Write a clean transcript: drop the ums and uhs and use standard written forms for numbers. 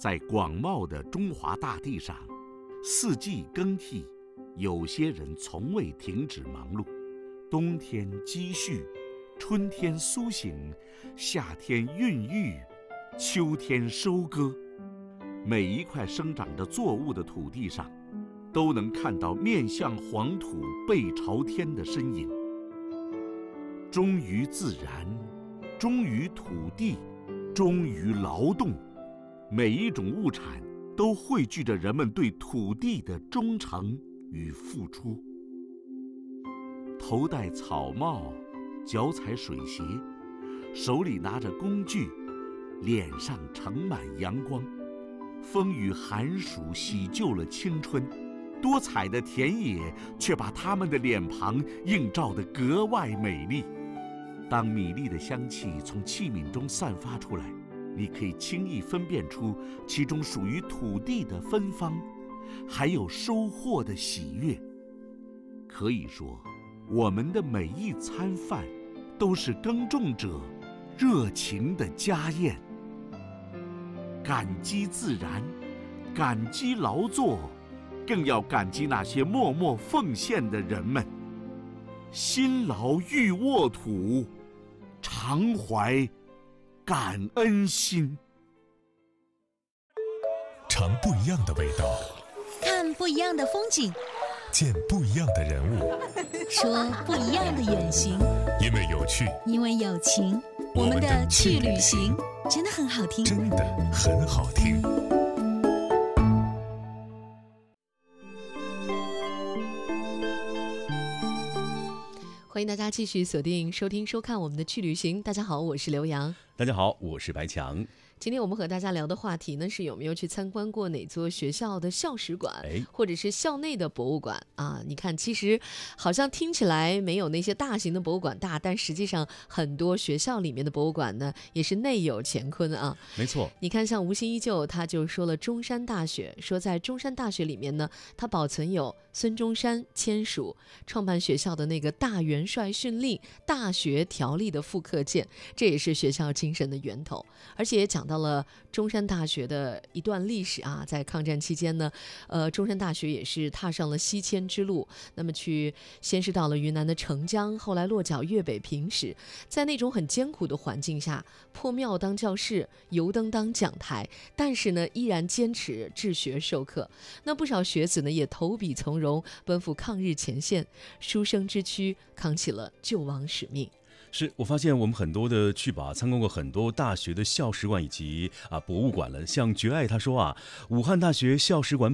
在广袤的中华大地上，四季更替，有些人从未停止忙碌。冬天积蓄，春天苏醒，夏天孕育，秋天收割。每一块生长着作物的土地上，都能看到面向黄土背朝天的身影。忠于自然，忠于土地，忠于劳动，每一种物产都汇聚着人们对土地的忠诚与付出。头戴草帽，脚踩水鞋，手里拿着工具，脸上盛满阳光。风雨寒暑洗旧了青春，多彩的田野却把他们的脸庞映照得格外美丽。当米粒的香气从器皿中散发出来，你可以轻易分辨出其中属于土地的芬芳，还有收获的喜悦。可以说，我们的每一餐饭都是耕种者热情的家宴。感激自然，感激劳作，更要感激那些默默奉献的人们。辛劳欲沃土，常怀感恩心。 尝不一样的味道， 看不一样的风景， 见不一样的人物， 说不一样的远行。 因为有趣， 因为有情，我们的去旅行真的很好听， 真的很好听。 欢迎大家继续锁定收听收看我们的去旅行。大家好，我是刘洋。 大家好，我是白强。 今天我们和大家聊的话题呢，是有没有去参观过哪座学校的校史馆，或者是校内的博物馆啊？你看，其实好像听起来没有那些大型的博物馆大，但实际上很多学校里面的博物馆呢，也是内有乾坤啊。 没错， 你看，像吴兴依旧他就说了中山大学，说在中山大学里面呢，它保存有孙中山签署创办学校的那个大元帅训令大学条例的复刻件，这也是学校精神的源头。而且也讲到了中山大学的一段历史啊，在抗战期间呢，中山大学也是踏上了西迁之路，那么先是到了云南的澄江，后来落脚粤北平时，在那种很艰苦的环境下，破庙当教室，油灯当讲台，但是呢，依然坚持治学授课。那不少学子呢，也投笔从戎，奔赴抗日前线，书生之躯，扛起了救亡使命。 是我发现我们很多的去吧，参观过很多大学的校史馆以及博物馆了。像绝爱他说啊，武汉大学校史馆